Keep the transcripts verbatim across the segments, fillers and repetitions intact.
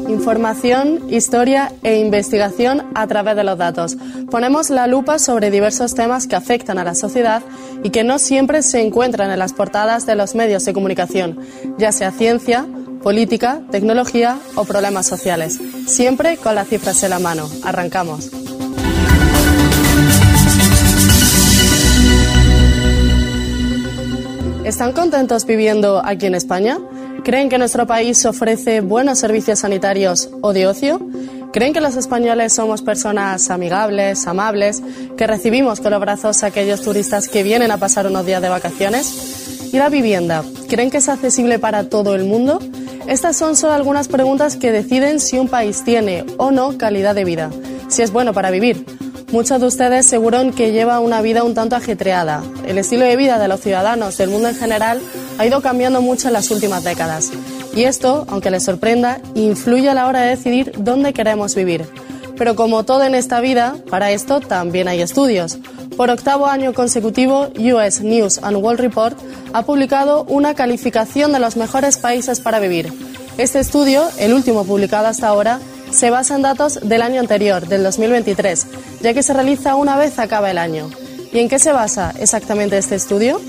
Información, historia e investigación a través de los datos. Ponemos la lupa sobre diversos temas que afectan a la sociedad y que no siempre se encuentran en las portadas de los medios de comunicación, ya sea ciencia, política, tecnología o problemas sociales. Siempre con las cifras en la mano. Arrancamos. ¿Están contentos viviendo aquí en España? ¿Creen que nuestro país ofrece buenos servicios sanitarios o de ocio? ¿Creen que los españoles somos personas amigables, amables, que recibimos con los brazos a aquellos turistas que vienen a pasar unos días de vacaciones? ¿Y la vivienda? ¿Creen que es accesible para todo el mundo? Estas son solo algunas preguntas que deciden si un país tiene o no calidad de vida, si es bueno para vivir. Muchos de ustedes aseguran que lleva una vida un tanto ajetreada. El estilo de vida de los ciudadanos del mundo en general ha ido cambiando mucho en las últimas décadas. Y esto, aunque les sorprenda, influye a la hora de decidir dónde queremos vivir. Pero como todo en esta vida, para esto también hay estudios. Por octavo año consecutivo, U S News and World Report ha publicado una calificación de los mejores países para vivir. Este estudio, el último publicado hasta ahora, se basa en datos del año anterior, del dos mil veintitrés, ya que se realiza una vez acaba el año. ¿Y en qué se basa exactamente este estudio?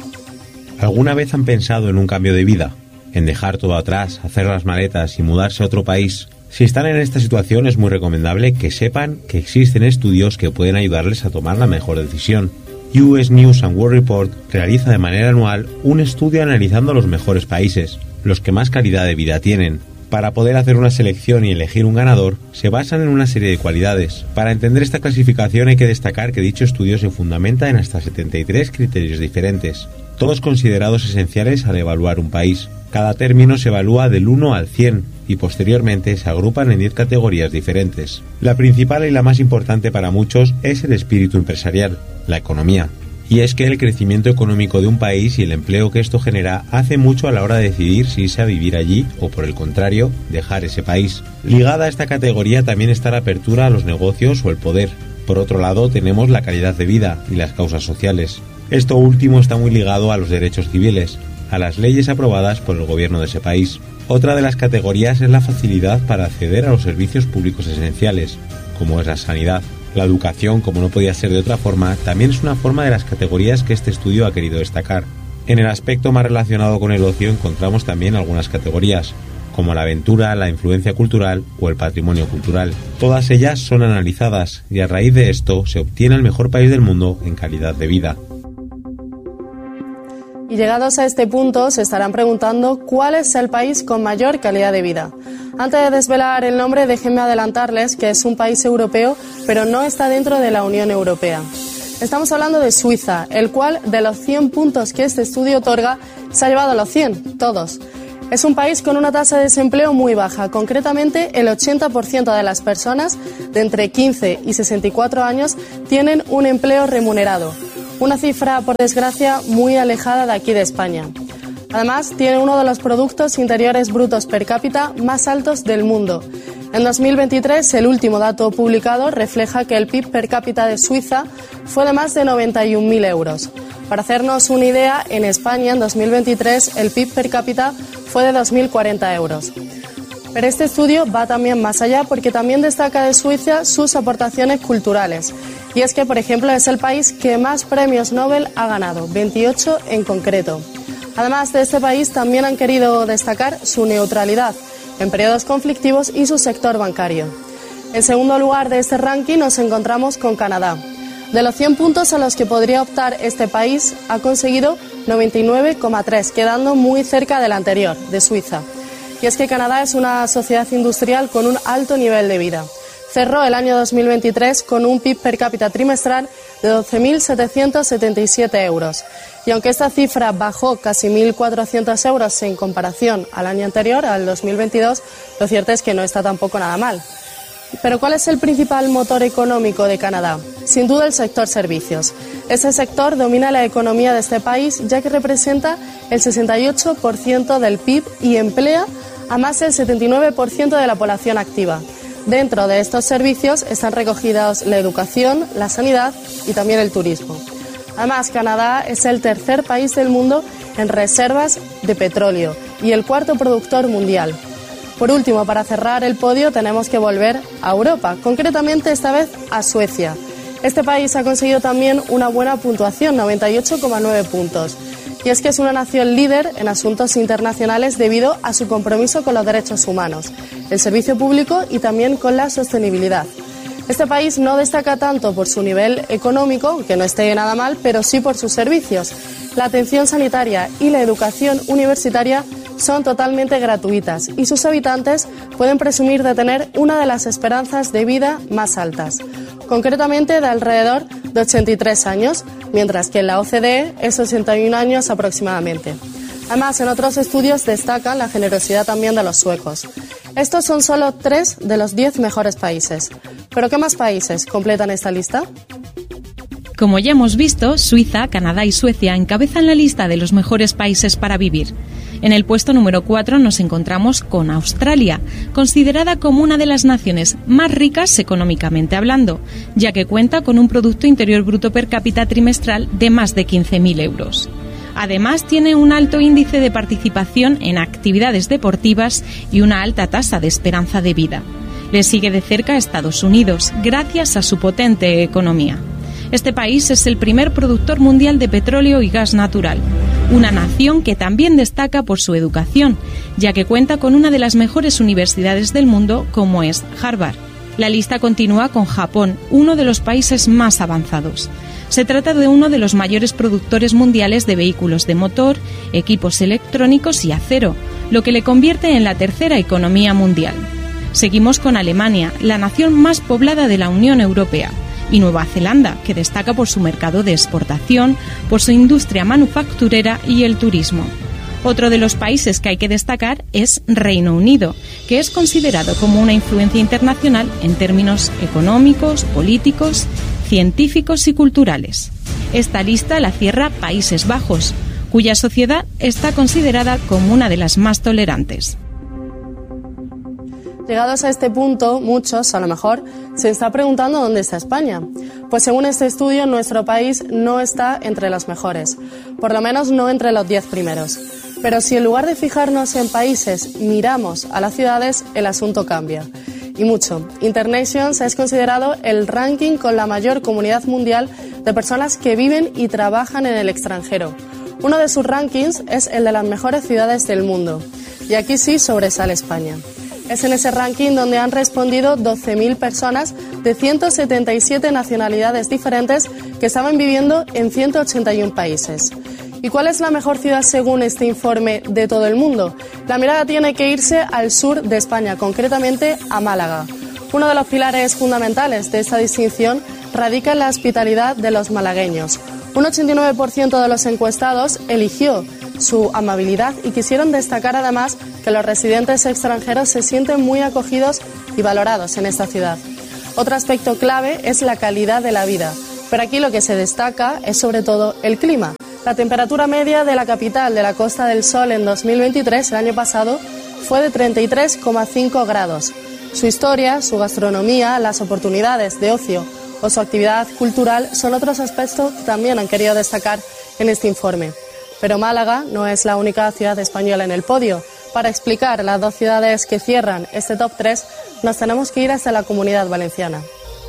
¿Alguna vez han pensado en un cambio de vida? ¿En dejar todo atrás, hacer las maletas y mudarse a otro país? Si están en esta situación, es muy recomendable que sepan que existen estudios que pueden ayudarles a tomar la mejor decisión. U S News and World Report realiza de manera anual un estudio analizando los mejores países, los que más calidad de vida tienen. Para poder hacer una selección y elegir un ganador, se basan en una serie de cualidades. Para entender esta clasificación hay que destacar que dicho estudio se fundamenta en hasta setenta y tres criterios diferentes, todos considerados esenciales al evaluar un país. Cada término se evalúa del uno al cien y posteriormente se agrupan en diez categorías diferentes. La principal y la más importante para muchos es el espíritu empresarial, la economía. Y es que el crecimiento económico de un país y el empleo que esto genera hace mucho a la hora de decidir si irse a vivir allí o, por el contrario, dejar ese país. Ligada a esta categoría también está la apertura a los negocios o el poder. Por otro lado, tenemos la calidad de vida y las causas sociales. Esto último está muy ligado a los derechos civiles, a las leyes aprobadas por el gobierno de ese país. Otra de las categorías es la facilidad para acceder a los servicios públicos esenciales, como es la sanidad. La educación, como no podía ser de otra forma, también es una forma de las categorías que este estudio ha querido destacar. En el aspecto más relacionado con el ocio encontramos también algunas categorías, como la aventura, la influencia cultural o el patrimonio cultural. Todas ellas son analizadas y a raíz de esto se obtiene el mejor país del mundo en calidad de vida. Y llegados a este punto, se estarán preguntando cuál es el país con mayor calidad de vida. Antes de desvelar el nombre, déjenme adelantarles que es un país europeo, pero no está dentro de la Unión Europea. Estamos hablando de Suiza, el cual, de los cien puntos que este estudio otorga, se ha llevado los cien, todos. Es un país con una tasa de desempleo muy baja, concretamente el ochenta por ciento de las personas de entre quince y sesenta y cuatro años tienen un empleo remunerado. Una cifra, por desgracia, muy alejada de aquí de España. Además, tiene uno de los productos interiores brutos per cápita más altos del mundo. En dos mil veintitrés, el último dato publicado refleja que el P I B per cápita de Suiza fue de más de noventa y un mil euros. Para hacernos una idea, en España, en dos mil veintitrés, el P I B per cápita fue de dos mil cuarenta euros. Pero este estudio va también más allá porque también destaca de Suiza sus aportaciones culturales. Y es que, por ejemplo, es el país que más premios Nobel ha ganado, veintiocho en concreto. Además de este país, también han querido destacar su neutralidad en periodos conflictivos y su sector bancario. En segundo lugar de este ranking nos encontramos con Canadá. De los cien puntos a los que podría optar este país, ha conseguido noventa y nueve coma tres, quedando muy cerca del anterior, de Suiza. Y es que Canadá es una sociedad industrial con un alto nivel de vida. Cerró el año dos mil veintitrés con un P I B per cápita trimestral de doce mil setecientos setenta y siete euros. Y aunque esta cifra bajó casi mil cuatrocientos euros en comparación al año anterior, al dos mil veintidós, lo cierto es que no está tampoco nada mal. Pero ¿cuál es el principal motor económico de Canadá? Sin duda el sector servicios. Ese sector domina la economía de este país, ya que representa el sesenta y ocho por ciento del P I B y emplea a más del setenta y nueve por ciento de la población activa. Dentro de estos servicios están recogidos la educación, la sanidad y también el turismo. Además, Canadá es el tercer país del mundo en reservas de petróleo y el cuarto productor mundial. Por último, para cerrar el podio tenemos que volver a Europa, concretamente esta vez a Suecia. Este país ha conseguido también una buena puntuación, noventa y ocho coma nueve puntos. Y es que es una nación líder en asuntos internacionales debido a su compromiso con los derechos humanos, el servicio público y también con la sostenibilidad. Este país no destaca tanto por su nivel económico, que no esté nada mal, pero sí por sus servicios. La atención sanitaria y la educación universitaria son totalmente gratuitas y sus habitantes pueden presumir de tener una de las esperanzas de vida más altas, concretamente de alrededor de ochenta y tres años, mientras que en la O C D E es sesenta y un años aproximadamente. Además, en otros estudios destacan la generosidad también de los suecos. Estos son solo tres de los diez mejores países. ¿Pero qué más países completan esta lista? Como ya hemos visto, Suiza, Canadá y Suecia encabezan la lista de los mejores países para vivir. En el puesto número cuatro nos encontramos con Australia, considerada como una de las naciones más ricas económicamente hablando, ya que cuenta con un Producto Interior Bruto per cápita trimestral de más de quince mil euros. Además, tiene un alto índice de participación en actividades deportivas y una alta tasa de esperanza de vida. Le sigue de cerca Estados Unidos, gracias a su potente economía. Este país es el primer productor mundial de petróleo y gas natural, una nación que también destaca por su educación, ya que cuenta con una de las mejores universidades del mundo, como es Harvard. La lista continúa con Japón, uno de los países más avanzados. Se trata de uno de los mayores productores mundiales de vehículos de motor, equipos electrónicos y acero, lo que le convierte en la tercera economía mundial. Seguimos con Alemania, la nación más poblada de la Unión Europea, y Nueva Zelanda, que destaca por su mercado de exportación, por su industria manufacturera y el turismo. Otro de los países que hay que destacar es Reino Unido, que es considerado como una influencia internacional en términos económicos, políticos, científicos y culturales. Esta lista la cierra Países Bajos, cuya sociedad está considerada como una de las más tolerantes. Llegados a este punto, muchos, a lo mejor, se están preguntando dónde está España. Pues según este estudio, nuestro país no está entre los mejores, por lo menos no entre los diez primeros. Pero si en lugar de fijarnos en países, miramos a las ciudades, el asunto cambia. Y mucho. Internations es considerado el ranking con la mayor comunidad mundial de personas que viven y trabajan en el extranjero. Uno de sus rankings es el de las mejores ciudades del mundo. Y aquí sí sobresale España. Es en ese ranking donde han respondido doce mil personas de ciento setenta y siete nacionalidades diferentes que estaban viviendo en ciento ochenta y uno países. ¿Y cuál es la mejor ciudad según este informe de todo el mundo? La mirada tiene que irse al sur de España, concretamente a Málaga. Uno de los pilares fundamentales de esta distinción radica en la hospitalidad de los malagueños. Un ochenta y nueve por ciento de los encuestados eligió su amabilidad y quisieron destacar además que los residentes extranjeros se sienten muy acogidos y valorados en esta ciudad. Otro aspecto clave es la calidad de la vida, pero aquí lo que se destaca es sobre todo el clima. La temperatura media de la capital de la Costa del Sol en dos mil veintitrés, el año pasado, fue de treinta y tres coma cinco grados. Su historia, su gastronomía, las oportunidades de ocio o su actividad cultural son otros aspectos que también han querido destacar en este informe. Pero Málaga no es la única ciudad española en el podio. Para explicar las dos ciudades que cierran este top tres, nos tenemos que ir hasta la Comunidad Valenciana.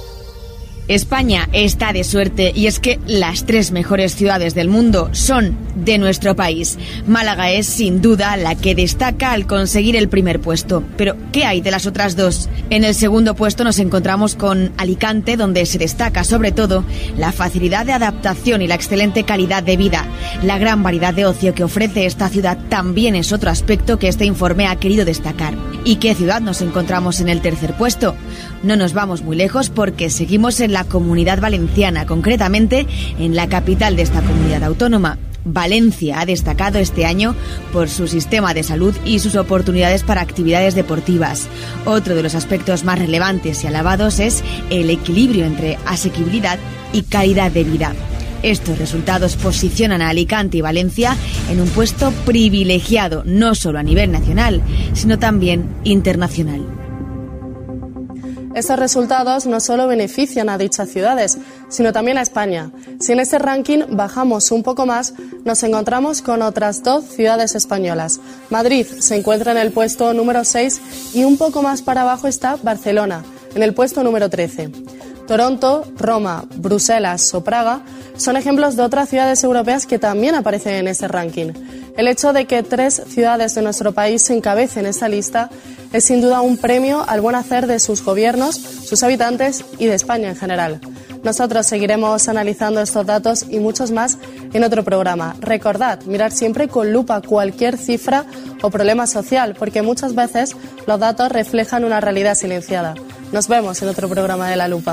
España está de suerte y es que las tres mejores ciudades del mundo son de nuestro país. Málaga es sin duda la que destaca al conseguir el primer puesto. Pero, ¿qué hay de las otras dos? En el segundo puesto nos encontramos con Alicante, donde se destaca sobre todo la facilidad de adaptación y la excelente calidad de vida. La gran variedad de ocio que ofrece esta ciudad también es otro aspecto que este informe ha querido destacar. ¿Y qué ciudad nos encontramos en el tercer puesto? No nos vamos muy lejos porque seguimos en la Comunidad Valenciana, concretamente en la capital de esta comunidad autónoma. Valencia ha destacado este año por su sistema de salud y sus oportunidades para actividades deportivas. Otro de los aspectos más relevantes y alabados es el equilibrio entre asequibilidad y calidad de vida. Estos resultados posicionan a Alicante y Valencia en un puesto privilegiado, no solo a nivel nacional, sino también internacional. Estos resultados no solo benefician a dichas ciudades, sino también a España. Si en este ranking bajamos un poco más, nos encontramos con otras dos ciudades españolas. Madrid se encuentra en el puesto número seis y un poco más para abajo está Barcelona, en el puesto número trece. Toronto, Roma, Bruselas o Praga son ejemplos de otras ciudades europeas que también aparecen en este ranking. El hecho de que tres ciudades de nuestro país encabecen esta lista es sin duda un premio al buen hacer de sus gobiernos, sus habitantes y de España en general. Nosotros seguiremos analizando estos datos y muchos más en otro programa. Recordad, mirar siempre con lupa cualquier cifra o problema social, porque muchas veces los datos reflejan una realidad silenciada. Nos vemos en otro programa de La Lupa.